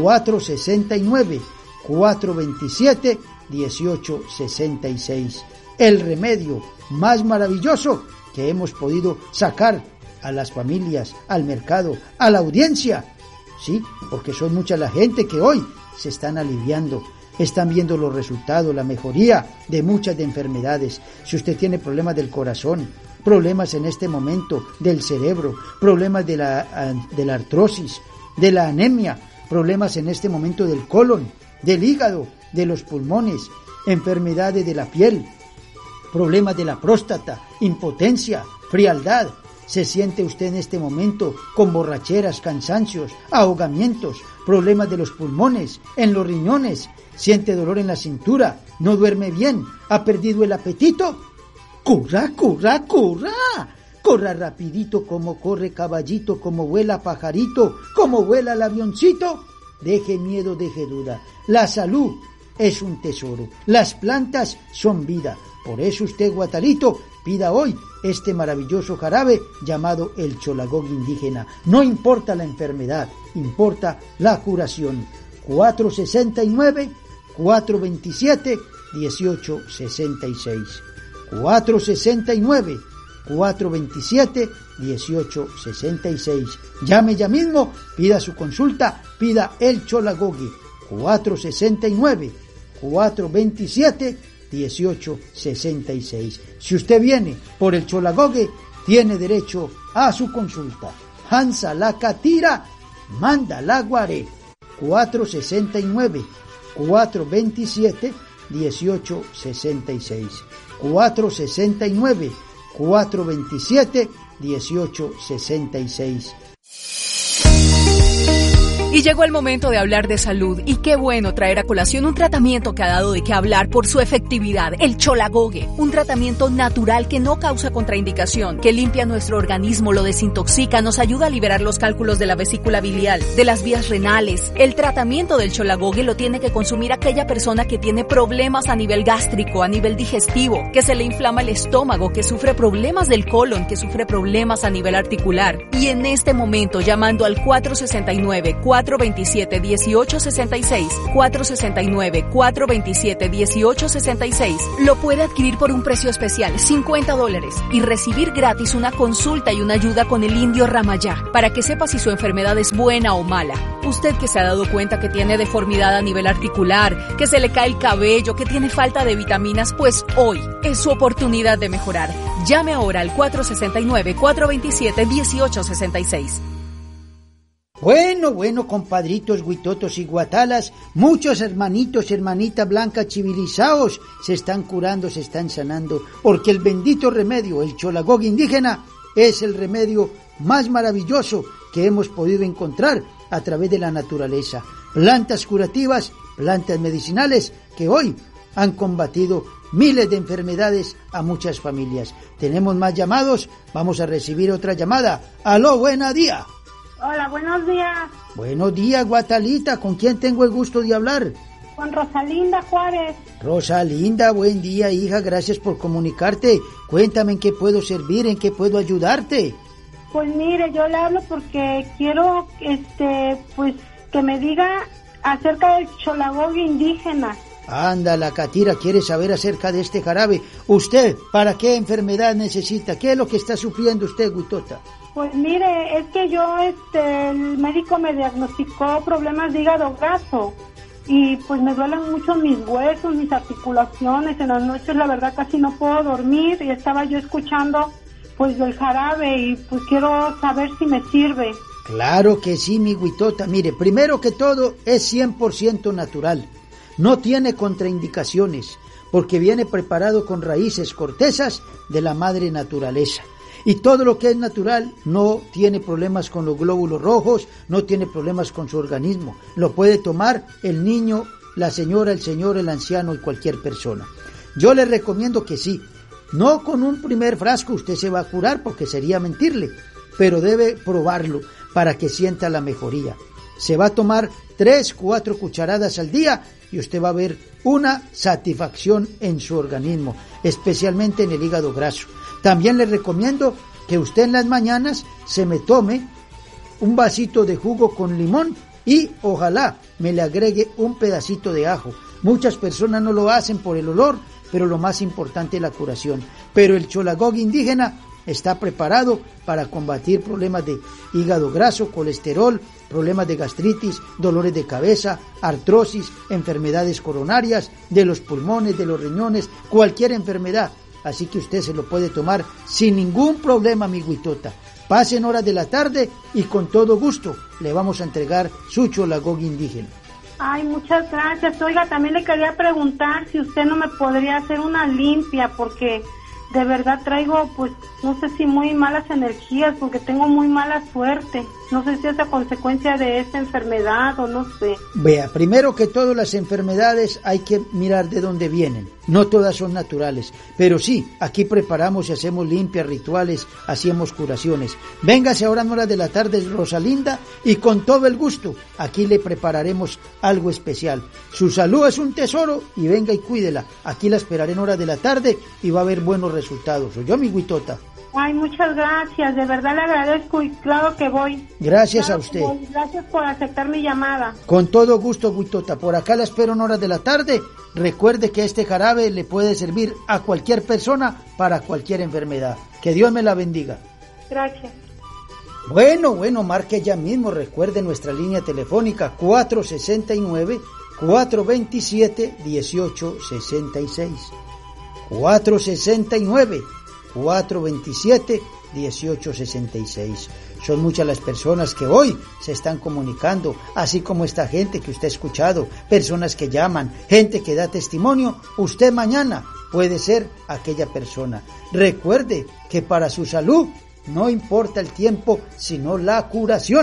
469-427-1866. El remedio más maravilloso que hemos podido sacar a las familias, al mercado, a la audiencia. Sí, porque son mucha la gente que hoy se están aliviando. Están viendo los resultados, la mejoría de muchas de enfermedades. Si usted tiene problemas del corazón, problemas en este momento del cerebro, problemas de la artrosis, de la anemia, problemas en este momento del colon, del hígado, de los pulmones, enfermedades de la piel, problemas de la próstata, impotencia, frialdad. ¿Se siente usted en este momento con borracheras, cansancios, ahogamientos, problemas de los pulmones, en los riñones? ¿Siente dolor en la cintura? ¿No duerme bien? ¿Ha perdido el apetito? ¡Corra, corra, corra! Corra rapidito como corre caballito, como vuela pajarito, como vuela el avioncito. Deje miedo, deje duda. La salud es un tesoro. Las plantas son vida. Por eso usted, guatalito, pida hoy este maravilloso jarabe llamado el Cholagog indígena. No importa la enfermedad, importa la curación. 469-427-1866. 469-427-1866. Llame ya mismo, pida su consulta, pida el Cholagogue. 469-427-1866. Si usted viene por el Cholagogue, tiene derecho a su consulta. Hansa la Catira, manda la Guaré. 469-427-1866. 469-427-1866. Y llegó el momento de hablar de salud, y qué bueno traer a colación un tratamiento que ha dado de qué hablar por su efectividad, el Cholagogue, un tratamiento natural que no causa contraindicación, que limpia nuestro organismo, lo desintoxica, nos ayuda a liberar los cálculos de la vesícula biliar, de las vías renales. El tratamiento del Cholagogue lo tiene que consumir aquella persona que tiene problemas a nivel gástrico, a nivel digestivo, que se le inflama el estómago, que sufre problemas del colon, que sufre problemas a nivel articular. Y en este momento, llamando al 469-427-1866, 469-427-1866, lo puede adquirir por un precio especial, $50, y recibir gratis una consulta y una ayuda con el indio Ramayá, para que sepa si su enfermedad es buena o mala. Usted que se ha dado cuenta que tiene deformidad a nivel articular, que se le cae el cabello, que tiene falta de vitaminas, pues hoy es su oportunidad de mejorar. Llame ahora al 469-427-1866. Bueno, compadritos, guitotos y guatalas, muchos hermanitos, hermanitas blancas civilizados se están curando, se están sanando, porque el bendito remedio, el Cholagogue indígena, es el remedio más maravilloso que hemos podido encontrar a través de la naturaleza. Plantas curativas, plantas medicinales que hoy han combatido miles de enfermedades a muchas familias. Tenemos más llamados, vamos a recibir otra llamada. ¡Aló, buena día! Hola, buenos días. Buenos días, Guatalita. ¿Con quién tengo el gusto de hablar? Con Rosalinda Juárez. Rosalinda, buen día, hija. Gracias por comunicarte. Cuéntame en qué puedo servir, en qué puedo ayudarte. Pues mire, yo le hablo porque quiero, pues, que me diga acerca del Cholagogue indígena. Anda, la Catira quiere saber acerca de este jarabe. ¿Usted para qué enfermedad necesita? ¿Qué es lo que está sufriendo usted, Guitota? Pues mire, es que yo, el médico me diagnosticó problemas de hígado graso y pues me duelen mucho mis huesos, mis articulaciones. En las noches la verdad casi no puedo dormir y estaba yo escuchando pues del jarabe y pues quiero saber si me sirve. Claro que sí, mi Guitota. Mire, primero que todo es 100% natural. No tiene contraindicaciones porque viene preparado con raíces, cortezas de la madre naturaleza. Y todo lo que es natural no tiene problemas con los glóbulos rojos, no tiene problemas con su organismo. Lo puede tomar el niño, la señora, el señor, el anciano y cualquier persona. Yo le recomiendo que sí. No con un primer frasco usted se va a curar porque sería mentirle, pero debe probarlo para que sienta la mejoría. Se va a tomar 3-4 cucharadas al día y usted va a ver una satisfacción en su organismo, especialmente en el hígado graso. También le recomiendo que usted en las mañanas se me tome un vasito de jugo con limón y ojalá me le agregue un pedacito de ajo. Muchas personas no lo hacen por el olor, pero lo más importante es la curación. Pero el Cholagogue indígena está preparado para combatir problemas de hígado graso, colesterol, problemas de gastritis, dolores de cabeza, artrosis, enfermedades coronarias, de los pulmones, de los riñones, cualquier enfermedad. Así que usted se lo puede tomar sin ningún problema, mi Guitota. Pasen horas de la tarde y con todo gusto le vamos a entregar su Cholagogue indígena. Ay, muchas gracias. Oiga, también le quería preguntar si usted no me podría hacer una limpia, porque de verdad traigo, pues, no sé si muy malas energías, porque tengo muy mala suerte. No sé si es a consecuencia de esta enfermedad o no sé. Vea, primero que todo las enfermedades hay que mirar de dónde vienen. No todas son naturales, pero sí, aquí preparamos y hacemos limpias, rituales, hacemos curaciones. Véngase ahora en horas de la tarde, Rosalinda, y con todo el gusto, aquí le prepararemos algo especial. Su salud es un tesoro y venga y cuídela. Aquí la esperaré en horas de la tarde y va a haber buenos resultados. ¿Oyó, mi Guitota? Ay, muchas gracias, de verdad le agradezco y claro que voy. Gracias a usted. Gracias por aceptar mi llamada. Con todo gusto, Guitota. Por acá la espero en horas de la tarde. Recuerde que este jarabe le puede servir a cualquier persona para cualquier enfermedad. Que Dios me la bendiga. Gracias. Bueno, marque ya mismo. Recuerde nuestra línea telefónica 469-427-1866. 469-427-1866. Son muchas las personas que hoy se están comunicando, así como esta gente que usted ha escuchado, personas que llaman, gente que da testimonio. Usted mañana puede ser aquella persona. Recuerde que para su salud no importa el tiempo, sino la curación.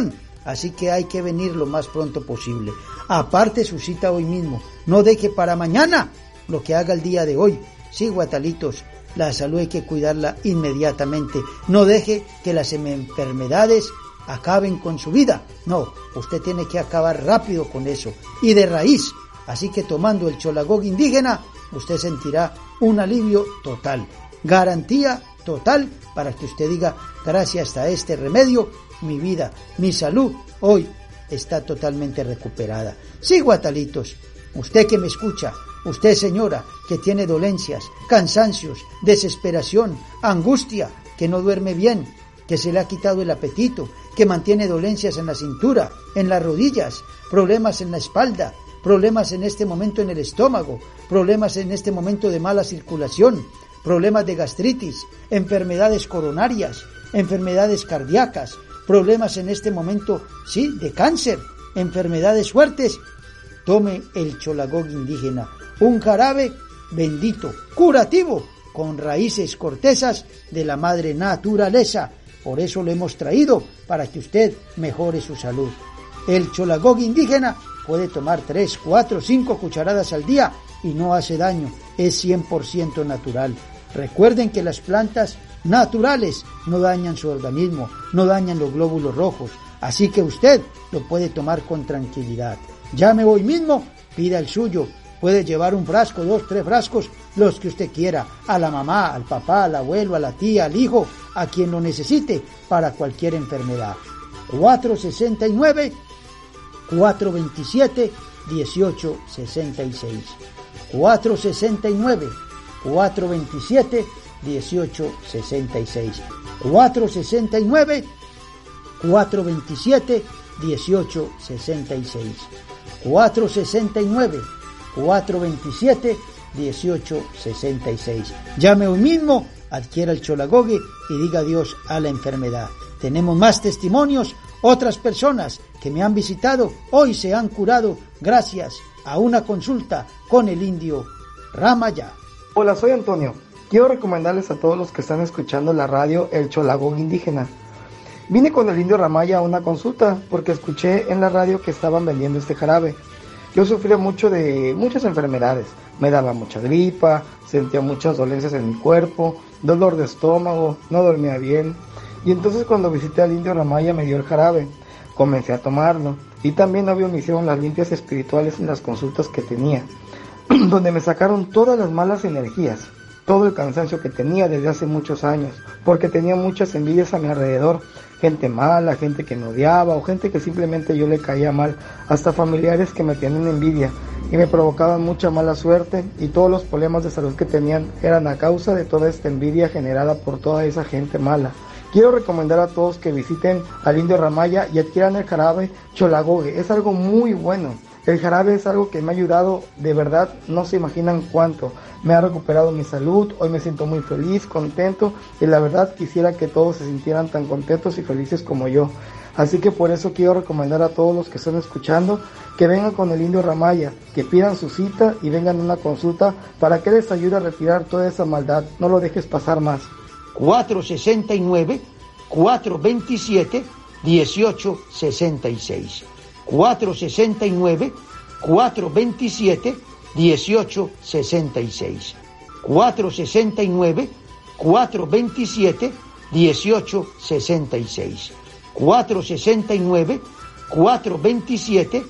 así que hay que venir lo más pronto posible. Aparte su cita hoy mismo, no deje para mañana lo que haga el día de hoy. Sí, guatalitos, la salud hay que cuidarla inmediatamente, no deje que las enfermedades acaben con su vida, no, usted tiene que acabar rápido con eso, y de raíz, así que tomando el Cholagog indígena, usted sentirá un alivio total, garantía total para que usted diga, gracias a este remedio, mi vida, mi salud, hoy está totalmente recuperada. Sí, guatalitos, usted que me escucha, usted señora que tiene dolencias, cansancios, desesperación, angustia, que no duerme bien, que se le ha quitado el apetito, que mantiene dolencias en la cintura, en las rodillas, problemas en la espalda, problemas en este momento en el estómago, problemas en este momento de mala circulación, problemas de gastritis, enfermedades coronarias, enfermedades cardíacas, problemas en este momento, sí, de cáncer, enfermedades fuertes, tome el Cholagog indígena, un jarabe bendito, curativo, con raíces cortezas de la madre naturaleza. Por eso lo hemos traído, para que usted mejore su salud. El Cholagog indígena puede tomar 3, 4, 5 cucharadas al día y no hace daño, es 100% natural. Recuerden que las plantas naturales no dañan su organismo, no dañan los glóbulos rojos, así que usted lo puede tomar con tranquilidad. Llame hoy mismo, pida el suyo, puede llevar un frasco, 2, 3 frascos, los que usted quiera, a la mamá, al papá, al abuelo, a la tía, al hijo, a quien lo necesite para cualquier enfermedad. 469 427 1866. 469 427 1866. 469 427 1866. 469 427 1866. Llame hoy mismo, adquiera el Cholagog y diga adiós a la enfermedad. Tenemos más testimonios, otras personas que me han visitado hoy se han curado gracias a una consulta con el indio Ramayá. Hola, soy Antonio. Quiero recomendarles a todos los que están escuchando la radio el Cholagog indígena. Vine con el indio Ramayá a una consulta porque escuché en la radio que estaban vendiendo este jarabe. Yo sufría mucho de muchas enfermedades, me daba mucha gripa, sentía muchas dolencias en mi cuerpo, dolor de estómago, no dormía bien. Y entonces cuando visité al indio Ramayá me dio el jarabe, comencé a tomarlo. Y también obvio me hicieron las limpias espirituales en las consultas que tenía, donde me sacaron todas las malas energías, todo el cansancio que tenía desde hace muchos años, porque tenía muchas envidias a mi alrededor, gente mala, gente que me odiaba o gente que simplemente yo le caía mal, hasta familiares que me tenían envidia y me provocaban mucha mala suerte, y todos los problemas de salud que tenían eran a causa de toda esta envidia generada por toda esa gente mala. Quiero recomendar a todos que visiten al indio Ramayá y adquieran el jarabe Cholagog, es algo muy bueno. El jarabe es algo que me ha ayudado, de verdad, no se imaginan cuánto. Me ha recuperado mi salud, hoy me siento muy feliz, contento, y la verdad quisiera que todos se sintieran tan contentos y felices como yo. Así que por eso quiero recomendar a todos los que están escuchando que vengan con el indio Ramayá, que pidan su cita y vengan a una consulta para que les ayude a retirar toda esa maldad. No lo dejes pasar más. 469 427 1866. 469 427 1866. 469 427 1866. 469 427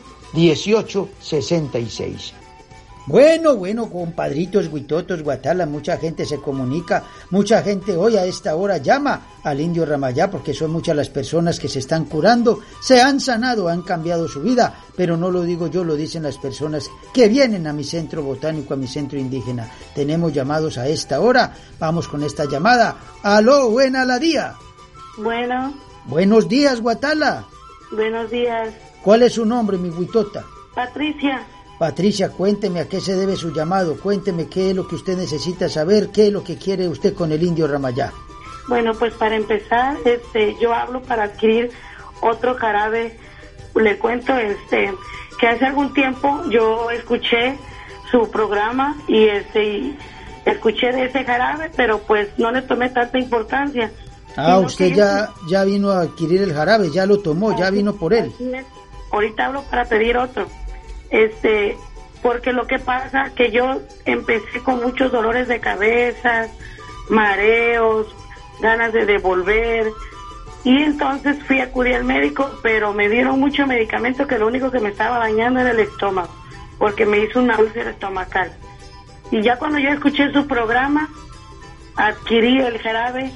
1866. Bueno, compadritos, guitotos, guatala, mucha gente se comunica, mucha gente hoy a esta hora llama al indio Ramayá porque son muchas las personas que se están curando, se han sanado, han cambiado su vida, pero no lo digo yo, lo dicen las personas que vienen a mi centro botánico, a mi centro indígena. Tenemos llamados a esta hora, vamos con esta llamada. Aló, buena la día. Bueno. Buenos días, guatala. Buenos días. ¿Cuál es su nombre, mi guitota? Patricia. Patricia, cuénteme a qué se debe su llamado, cuénteme qué es lo que usted necesita saber, qué es lo que quiere usted con el indio Ramayá. Bueno, pues para empezar, yo hablo para adquirir otro jarabe. Le cuento que hace algún tiempo yo escuché su programa y escuché de ese jarabe, pero pues no le tomé tanta importancia. Usted ya vino a adquirir el jarabe, ya lo tomó, ya vino por él. Ahorita hablo para pedir otro. Porque lo que pasa que yo empecé con muchos dolores de cabeza, mareos, ganas de devolver, y entonces fui a acudir al médico, pero me dieron mucho medicamento que lo único que me estaba dañando era el estómago, porque me hizo una úlcera estomacal. Y ya cuando yo escuché su programa, adquirí el jarabe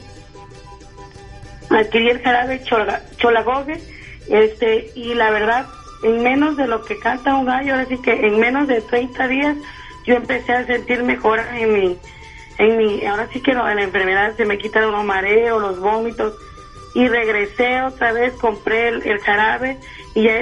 Cholagogue, y la verdad, en menos de lo que canta un gallo, ahora sí que en menos de 30 días, yo empecé a sentir mejora ahora sí que en la enfermedad, se me quitaron los mareos, los vómitos, y regresé otra vez, compré el jarabe, y ya